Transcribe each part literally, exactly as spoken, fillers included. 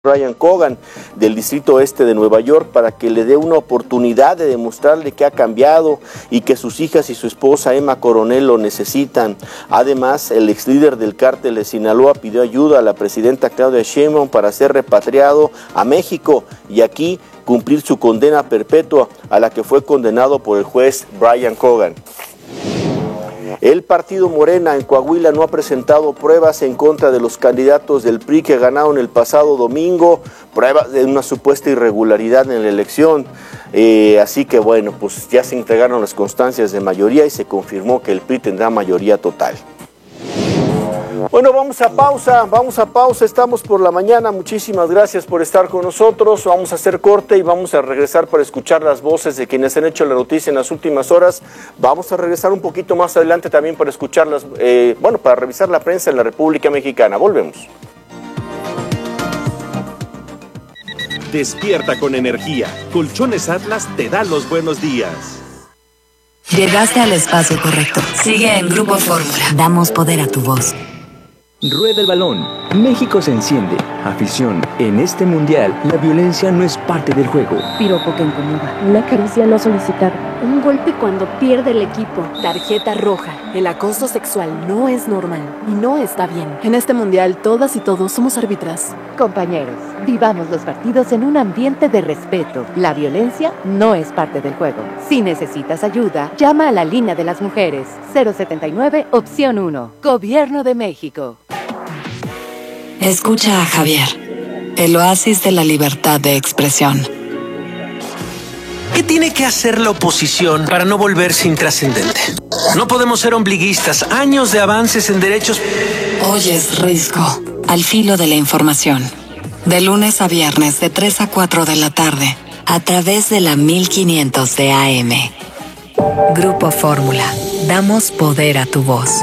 Brian Cogan del Distrito Este de Nueva York para que le dé una oportunidad de demostrarle que ha cambiado y que sus hijas y su esposa Emma Coronel lo necesitan. Además, el ex líder del cártel de Sinaloa pidió ayuda a la presidenta Claudia Sheinbaum para ser repatriado a México y aquí cumplir su condena perpetua a la que fue condenado por el juez Brian Cogan. El partido Morena en Coahuila no ha presentado pruebas en contra de los candidatos del P R I que ganaron el pasado domingo, pruebas de una supuesta irregularidad en la elección. Eh, así que bueno, pues ya se entregaron las constancias de mayoría y se confirmó que el P R I tendrá mayoría total. Bueno, vamos a pausa, vamos a pausa, estamos por la mañana, muchísimas gracias por estar con nosotros, vamos a hacer corte y vamos a regresar para escuchar las voces de quienes han hecho la noticia en las últimas horas. Vamos a regresar un poquito más adelante también para escuchar las, eh, bueno, para revisar la prensa en la República Mexicana. Volvemos. Despierta con energía. Colchones Atlas te da los buenos días. Llegaste al espacio correcto. Sigue en Grupo Fórmula. Damos poder a tu voz. Rueda el balón. México se enciende. Afición. En este mundial, la violencia no es parte del juego. Piropo que incomoda. Una caricia no solicitada. Un golpe cuando pierde el equipo. Tarjeta roja. El acoso sexual no es normal y no está bien. En este mundial, todas y todos somos árbitras. Compañeros, vivamos los partidos en un ambiente de respeto. La violencia no es parte del juego. Si necesitas ayuda, llama a la línea de las mujeres. cero setenta y nueve, opción uno. Gobierno de México. Escucha a Javier, el oasis de la libertad de expresión. ¿Qué tiene que hacer la oposición para no volverse intrascendente? No podemos ser ombliguistas. Años de avances en derechos... Oyes Risco, al filo de la información. De lunes a viernes de tres a cuatro de la tarde, a través de la mil quinientos de A M. Grupo Fórmula. Damos poder a tu voz.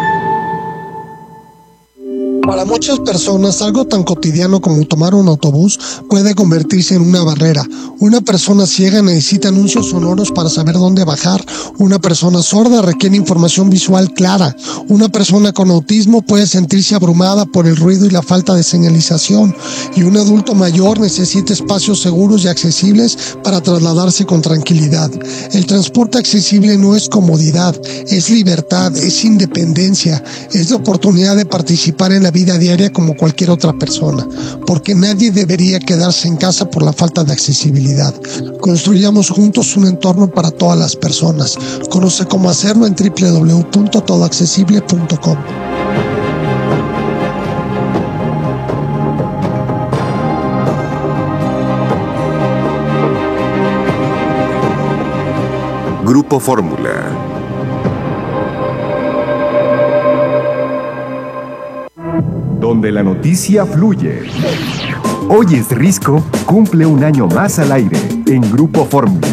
Para muchas personas, algo tan cotidiano como tomar un autobús puede convertirse en una barrera. Una persona ciega necesita anuncios sonoros para saber dónde bajar. Una persona sorda requiere información visual clara. Una persona con autismo puede sentirse abrumada por el ruido y la falta de señalización. Y un adulto mayor necesita espacios seguros y accesibles para trasladarse con tranquilidad. El transporte accesible no es comodidad, es libertad, es independencia, es la oportunidad de participar en la vida diaria como cualquier otra persona, porque nadie debería quedarse en casa por la falta de accesibilidad. Construyamos juntos un entorno para todas las personas. Conoce cómo hacerlo en doble u doble u doble u punto todo accesible punto com. Grupo Fórmula. Donde la noticia fluye. Hoy es Risco, cumple un año más al aire en Grupo Fórmula.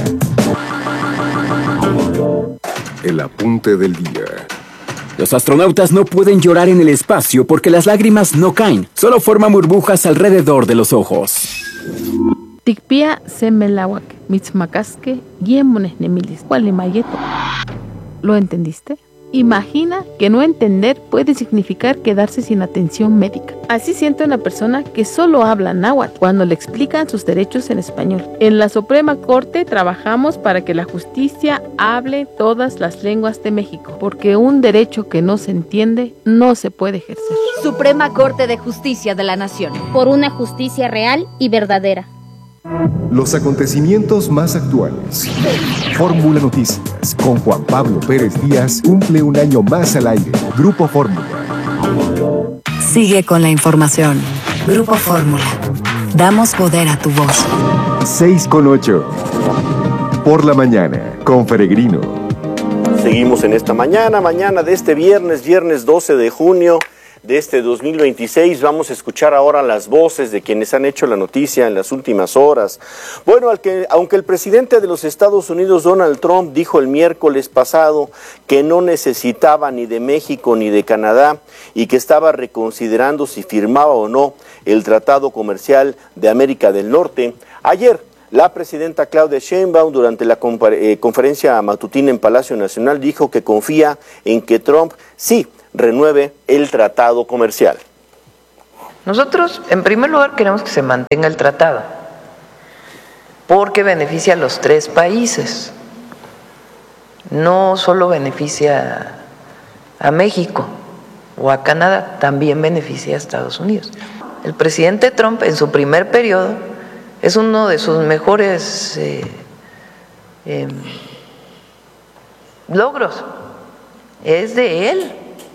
El apunte del día. Los astronautas no pueden llorar en el espacio porque las lágrimas no caen, solo forman burbujas alrededor de los ojos. Tikpia semelawak, mitzmacasque, guiemones nemilis, mayeto. ¿Lo entendiste? Imagina que no entender puede significar quedarse sin atención médica. Así siente una persona que solo habla náhuatl cuando le explican sus derechos en español. En la Suprema Corte trabajamos para que la justicia hable todas las lenguas de México, porque un derecho que no se entiende no se puede ejercer. Suprema Corte de Justicia de la Nación. Por una justicia real y verdadera. Los acontecimientos más actuales. Fórmula Noticias con Juan Pablo Pérez Díaz cumple un año más al aire. Grupo Fórmula. Sigue con la información. Grupo Fórmula. Damos poder a tu voz. seis con ocho. Por la mañana con Peregrino. Seguimos en esta mañana, mañana de este viernes, viernes doce de junio. De este dos mil veintiséis. Vamos a escuchar ahora las voces de quienes han hecho la noticia en las últimas horas. Bueno, al que, aunque el presidente de los Estados Unidos, Donald Trump, dijo el miércoles pasado que no necesitaba ni de México ni de Canadá y que estaba reconsiderando si firmaba o no el Tratado Comercial de América del Norte, ayer la presidenta Claudia Sheinbaum, durante la conferencia matutina en Palacio Nacional, dijo que confía en que Trump sí renueve el tratado comercial. Nosotros, en primer lugar, queremos que se mantenga el tratado, porque beneficia a los tres países, no solo beneficia a México o a Canadá, también beneficia a Estados Unidos. El presidente Trump, en su primer periodo, es uno de sus mejores eh, eh, logros, es de él.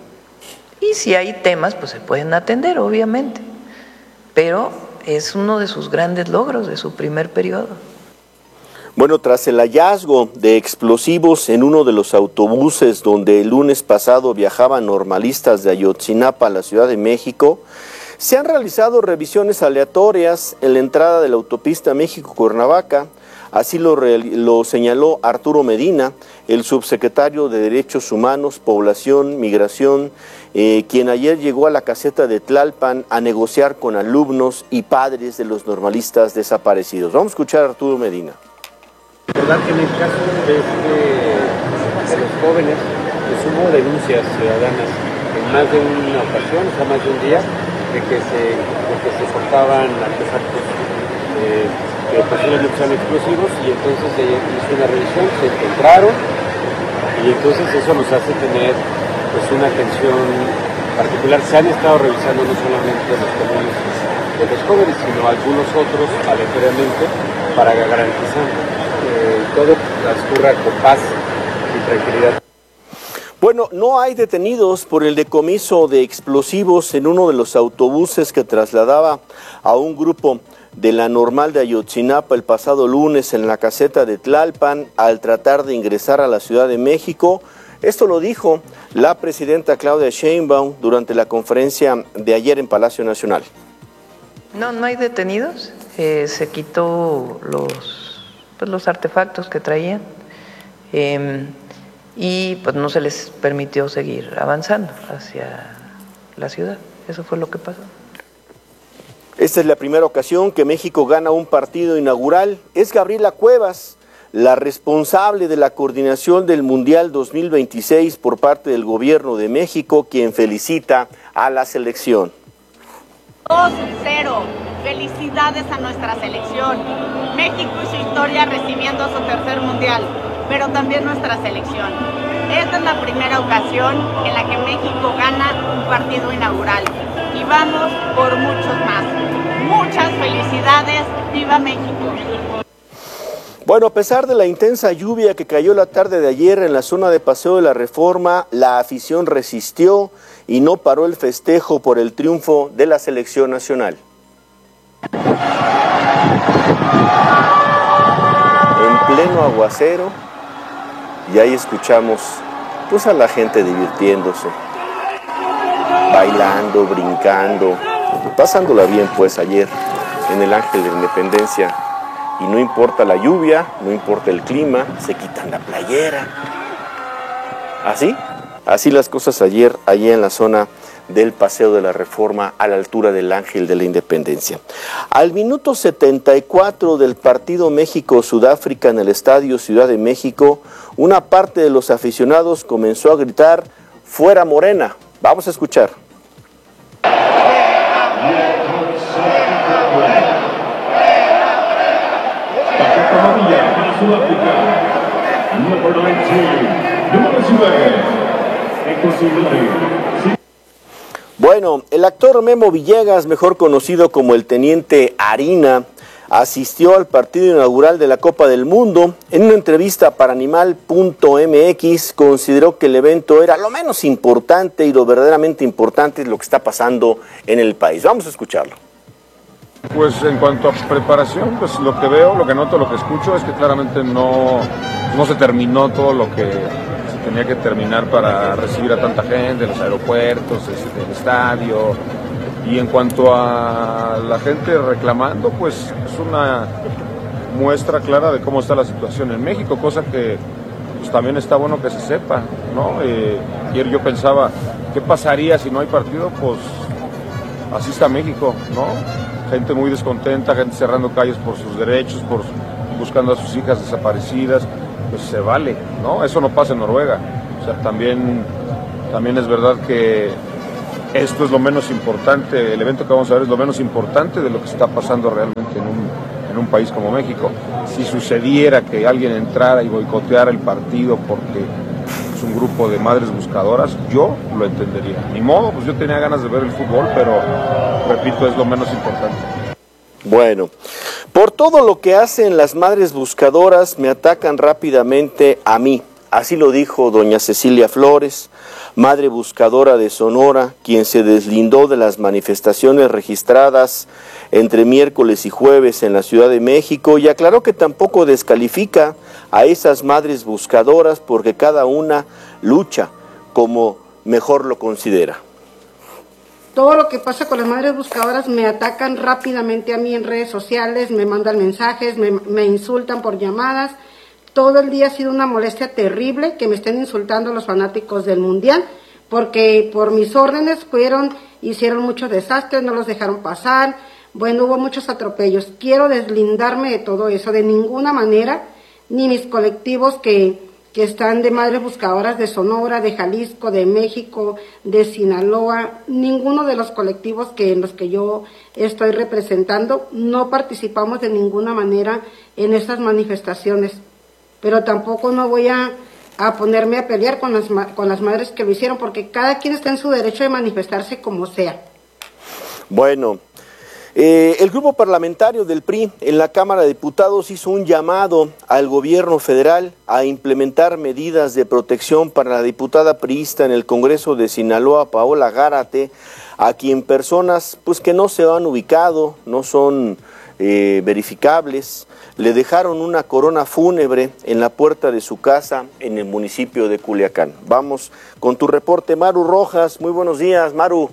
Y si hay temas, pues se pueden atender, obviamente, pero es uno de sus grandes logros de su primer periodo. Bueno, tras el hallazgo de explosivos en uno de los autobuses donde el lunes pasado viajaban normalistas de Ayotzinapa a la Ciudad de México, se han realizado revisiones aleatorias en la entrada de la autopista México-Cuernavaca. Así lo, lo señaló Arturo Medina, el subsecretario de Derechos Humanos, Población, Migración, eh, quien ayer llegó a la caseta de Tlalpan a negociar con alumnos y padres de los normalistas desaparecidos. Vamos a escuchar a Arturo Medina. Recordar que en el caso de, este, de los jóvenes, pues hubo denuncias ciudadanas en más de una ocasión, o sea, más de un día, de que se, de que se portaban artefactos eh, que posiblemente son explosivos, y entonces se hizo una revisión, se encontraron, y entonces eso nos hace tener pues una atención particular. Se han estado revisando no solamente los comunes de los jóvenes, sino algunos otros aleatoriamente, para garantizar que todo transcurra con paz y tranquilidad. Bueno, no hay detenidos por el decomiso de explosivos en uno de los autobuses que trasladaba a un grupo de la Normal de Ayotzinapa el pasado lunes en la caseta de Tlalpan al tratar de ingresar a la Ciudad de México. Esto lo dijo la presidenta Claudia Sheinbaum durante la conferencia de ayer en Palacio Nacional. No, no hay detenidos. Eh, se quitó los, pues, los artefactos que traían. Eh, y pues no se les permitió seguir avanzando hacia la ciudad. Eso fue lo que pasó. Esta es la primera ocasión que México gana un partido inaugural. Es Gabriela Cuevas, la responsable de la coordinación del Mundial dos mil veintiséis por parte del Gobierno de México, quien felicita a la selección. dos cero. Felicidades a nuestra selección. México y su historia recibiendo su tercer mundial, pero también nuestra selección. Esta es la primera ocasión en la que México gana un partido inaugural y vamos por muchos más. Muchas felicidades. ¡Viva México! Bueno, a pesar de la intensa lluvia que cayó la tarde de ayer en la zona de Paseo de la Reforma, la afición resistió y no paró el festejo por el triunfo de la selección nacional. En pleno aguacero, y ahí escuchamos pues a la gente divirtiéndose, bailando, brincando, pasándola bien pues ayer en el Ángel de la Independencia. Y no importa la lluvia, no importa el clima, se quitan la playera. Así, así las cosas ayer, allí en la zona del Paseo de la Reforma, a la altura del Ángel de la Independencia. Al minuto setenta y cuatro del partido México-Sudáfrica en el Estadio Ciudad de México, una parte de los aficionados comenzó a gritar, ¡fuera Morena! Vamos a escuchar. Bueno, el actor Memo Villegas, mejor conocido como el Teniente Harina, asistió al partido inaugural de la Copa del Mundo. En una entrevista para Animal punto M X consideró que el evento era lo menos importante y lo verdaderamente importante es lo que está pasando en el país. Vamos a escucharlo. Pues en cuanto a preparación, pues lo que veo, lo que noto, lo que escucho es que claramente no, no se terminó todo lo que se tenía que terminar para recibir a tanta gente, los aeropuertos, el estadio. Y en cuanto a la gente reclamando, pues es una muestra clara de cómo está la situación en México, cosa que pues también está bueno que se sepa, ¿no? Eh, ayer yo pensaba, ¿qué pasaría si no hay partido? Pues así está México, ¿no? Gente muy descontenta, gente cerrando calles por sus derechos, por buscando a sus hijas desaparecidas, pues se vale, ¿no? Eso no pasa en Noruega. O sea, también, también es verdad que esto es lo menos importante, el evento que vamos a ver es lo menos importante de lo que está pasando realmente en un, en un país como México. Si sucediera que alguien entrara y boicoteara el partido porque es un grupo de madres buscadoras, yo lo entendería. Ni modo, pues yo tenía ganas de ver el fútbol, pero repito, es lo menos importante. Bueno, por todo lo que hacen las madres buscadoras me atacan rápidamente a mí. Así lo dijo doña Cecilia Flores, madre buscadora de Sonora, quien se deslindó de las manifestaciones registradas entre miércoles y jueves en la Ciudad de México y aclaró que tampoco descalifica a esas madres buscadoras porque cada una lucha como mejor lo considera. Todo lo que pasa con las madres buscadoras me atacan rápidamente a mí en redes sociales, me mandan mensajes, me, me insultan por llamadas. Todo el día ha sido una molestia terrible que me estén insultando los fanáticos del Mundial, porque por mis órdenes fueron, hicieron muchos desastres, no los dejaron pasar, bueno, hubo muchos atropellos. Quiero deslindarme de todo eso, de ninguna manera, ni mis colectivos que, que están de madres buscadoras de Sonora, de Jalisco, de México, de Sinaloa, ninguno de los colectivos que en los que yo estoy representando, no participamos de ninguna manera en estas manifestaciones. Pero tampoco no voy a, a ponerme a pelear con las, con las madres que lo hicieron, porque cada quien está en su derecho de manifestarse como sea. Bueno, eh, el grupo parlamentario del P R I en la Cámara de Diputados hizo un llamado al gobierno federal a implementar medidas de protección para la diputada priista en el Congreso de Sinaloa, Paola Gárate, a quien personas pues que no se han ubicado, no son eh, verificables, le dejaron una corona fúnebre en la puerta de su casa en el municipio de Culiacán. Vamos con tu reporte, Maru Rojas. Muy buenos días, Maru.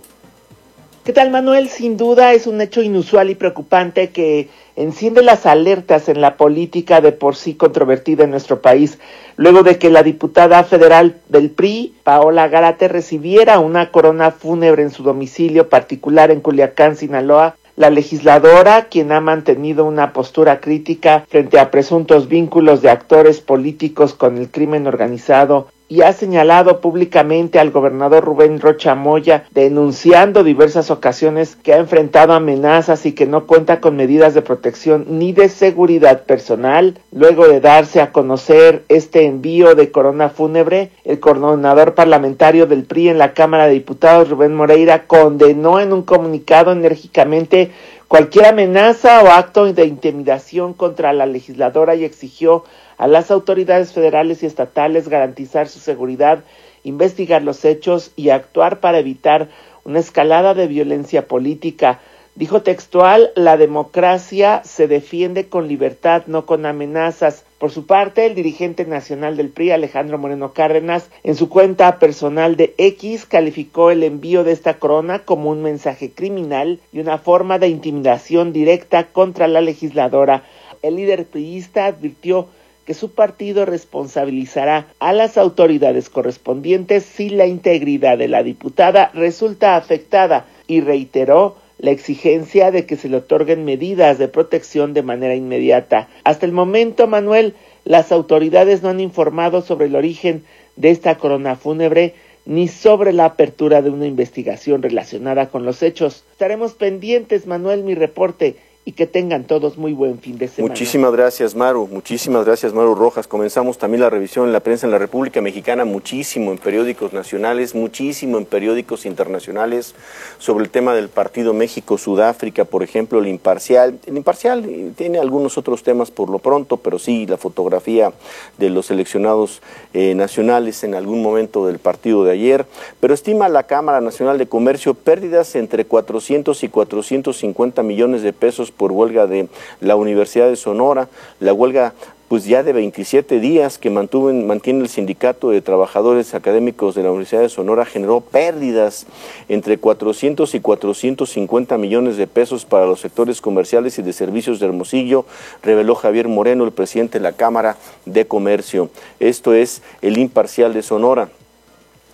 ¿Qué tal, Manuel? Sin duda es un hecho inusual y preocupante que enciende las alertas en la política de por sí controvertida en nuestro país, luego de que la diputada federal del P R I, Paola Gárate, recibiera una corona fúnebre en su domicilio particular en Culiacán, Sinaloa. La legisladora, quien ha mantenido una postura crítica frente a presuntos vínculos de actores políticos con el crimen organizado y ha señalado públicamente al gobernador Rubén Rocha Moya, denunciando diversas ocasiones que ha enfrentado amenazas y que no cuenta con medidas de protección ni de seguridad personal. Luego de darse a conocer este envío de corona fúnebre, el coordinador parlamentario del P R I en la Cámara de Diputados, Rubén Moreira, condenó en un comunicado enérgicamente cualquier amenaza o acto de intimidación contra la legisladora y exigió a las autoridades federales y estatales garantizar su seguridad, investigar los hechos y actuar para evitar una escalada de violencia política. Dijo textual: la democracia se defiende con libertad, no con amenazas. Por su parte, el dirigente nacional del P R I, Alejandro Moreno Cárdenas, en su cuenta personal de X, calificó el envío de esta corona como un mensaje criminal y una forma de intimidación directa contra la legisladora. El líder priista advirtió que su partido responsabilizará a las autoridades correspondientes si la integridad de la diputada resulta afectada y reiteró la exigencia de que se le otorguen medidas de protección de manera inmediata. Hasta el momento, Manuel, las autoridades no han informado sobre el origen de esta corona fúnebre ni sobre la apertura de una investigación relacionada con los hechos. Estaremos pendientes, Manuel, mi reporte. Y que tengan todos muy buen fin de semana. Muchísimas gracias, Maru. Muchísimas gracias, Maru Rojas. Comenzamos también la revisión en la prensa en la República Mexicana, muchísimo en periódicos nacionales, muchísimo en periódicos internacionales, sobre el tema del partido México-Sudáfrica, por ejemplo, el Imparcial. El Imparcial tiene algunos otros temas por lo pronto, pero sí la fotografía de los seleccionados eh, nacionales en algún momento del partido de ayer. Pero estima la Cámara Nacional de Comercio pérdidas entre cuatrocientos y cuatrocientos cincuenta millones de pesos por huelga de la Universidad de Sonora, la huelga pues ya de veintisiete días que mantuvo, mantiene el Sindicato de Trabajadores Académicos de la Universidad de Sonora, generó pérdidas entre cuatrocientos y cuatrocientos cincuenta millones de pesos para los sectores comerciales y de servicios de Hermosillo, reveló Javier Moreno, el presidente de la Cámara de Comercio. Esto es el Imparcial de Sonora.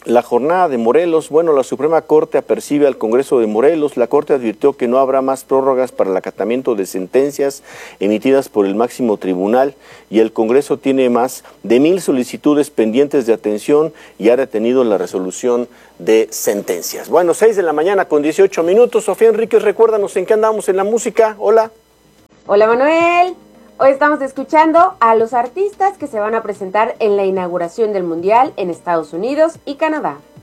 La jornada de Morelos, bueno, la Suprema Corte apercibe al Congreso de Morelos. La Corte advirtió que no habrá más prórrogas para el acatamiento de sentencias emitidas por el máximo tribunal y el Congreso tiene más de mil solicitudes pendientes de atención y ha retenido la resolución de sentencias. Bueno, seis de la mañana con dieciocho minutos. Sofía Enríquez, recuérdanos en qué andamos en la música. Hola. Hola, Manuel. Hoy estamos escuchando a los artistas que se van a presentar en la inauguración del Mundial en Estados Unidos y Canadá.